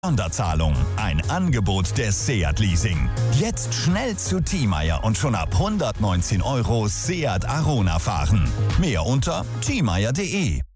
Sonderzahlung. Ein Angebot des Seat Leasing. Jetzt schnell zu Thiemeyer und schon ab 119 € Seat Arona fahren. Mehr unter thiemeyer.de.